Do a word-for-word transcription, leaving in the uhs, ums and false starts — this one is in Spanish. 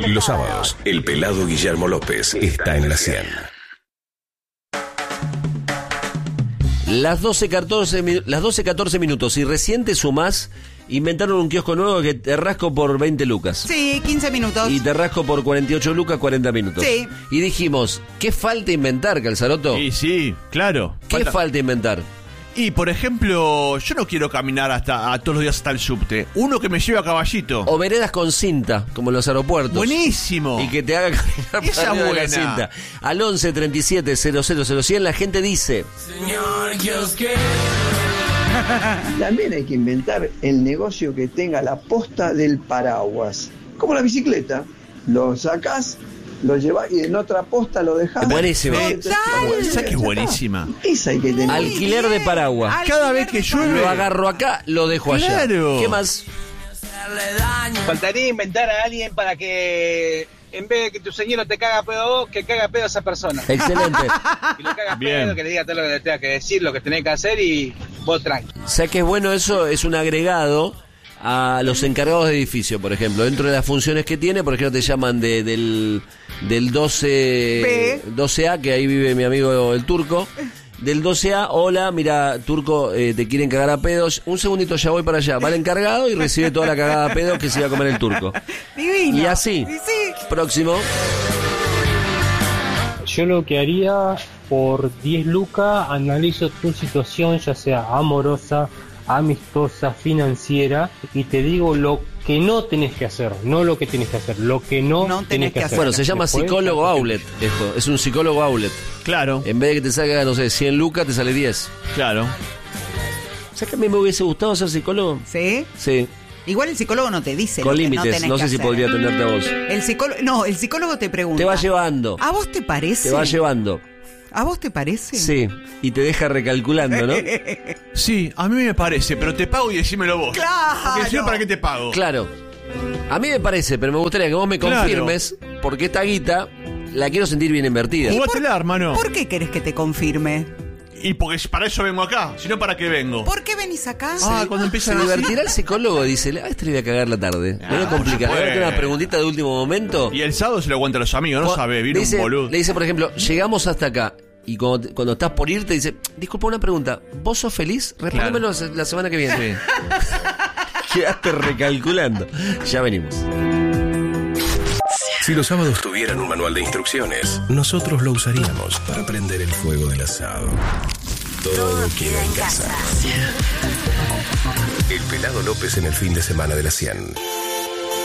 Los sábados, el pelado Guillermo López está en la cien. Las doce catorce, las doce catorce minutos. Y recién te sumás, inventaron un kiosco nuevo que te rasco por veinte lucas. Sí, quince minutos. Y te rasco por cuarenta y ocho lucas, cuarenta minutos. Sí. Y dijimos, ¿qué falta inventar, Calzaroto? Sí, sí, claro. ¿Qué falta, falta inventar? Y, por ejemplo, yo no quiero caminar hasta a todos los días hasta el subte. Uno que me lleve a caballito. O veredas con cinta, como en los aeropuertos. Buenísimo. Y que te haga caminar Esa por arriba de la buena. cinta. Al once treinta y siete cero cero cero cien la gente dice... Señor, Dios que... También hay que inventar el negocio que tenga la posta del paraguas. Como la bicicleta. Lo sacás, lo llevás y en otra posta lo dejás. Buenísimo. Esa que es buenísima. Esa hay que tener. Alquiler de paraguas. Alquiler Cada vez que de llueve. Lo agarro acá, lo dejo allá. Claro. ¿Qué más? Faltaría inventar a alguien para que en vez de que tu señor te caga pedo a vos, que caga pedo a esa persona. Excelente. Y lo cagas Bien. pedo, que le diga todo lo que le tenga que decir, lo que tenés que hacer y vos tranqui. ¿Sabes qué es bueno eso? Es un agregado a los encargados de edificio, por ejemplo. Dentro de las funciones que tiene, por ejemplo, te llaman de, del, del doce, doce A, que ahí vive mi amigo el Turco. Del doce A, hola, mira, Turco, eh, te quieren cagar a pedos. Un segundito, ya voy para allá. Va el encargado y recibe toda la cagada a pedos que se iba a comer el Turco. Divino. Y así. Sí, sí. Próximo. Yo lo que haría, por diez lucas, analizo tu situación, ya sea amorosa, amistosa, financiera, y te digo lo que no tenés que hacer, no lo que tenés que hacer, lo que no, No tenés, tenés que que hacer. Bueno, se llama Después, psicólogo outlet esto. Es un psicólogo outlet. Claro, En vez de que te salga, no sé, cien lucas, te sale diez. claro. ¿Sabes que a mí me hubiese gustado ser psicólogo? ¿Sí? Sí. Igual el psicólogo no te dice Con lo que no límites. tenés No que sé si hacer. podría atenderte a vos. El psicólogo, no, el psicólogo te pregunta. Te va llevando. ¿A vos te parece? Te va llevando. ¿A vos te parece? Sí. Y te deja recalculando, ¿no? Sí, a mí me parece, pero te pago y decímelo vos. Claro. Porque si no, ¿para qué te pago? Claro. A mí me parece, pero me gustaría que vos me Claro. confirmes, porque esta guita la quiero sentir bien invertida. Jugátela, hermano. ¿Por qué querés que te confirme? Y porque para eso vengo acá, si no, ¿para qué vengo? ¿Por qué venís acá? Ah, cuando Se empiezan a divertirá el psicólogo, dice, a este le voy a cagar la tarde. No lo Ah, complica. por Le voy a hacer una supuesto. preguntita de último momento. Y el sábado se lo aguanta a los amigos, no Cu- sabe, le viene dice, un boludo. Le dice, por ejemplo, llegamos hasta acá. Y cuando, cuando estás por irte, dice, disculpa una pregunta, ¿vos sos feliz? Respóndemelo la- la semana que viene. Quedaste recalculando. Ya venimos. Si los sábados tuvieran un manual de instrucciones, nosotros lo usaríamos para prender el fuego del asado. Todo queda en casa. El pelado López en el fin de semana de la cien.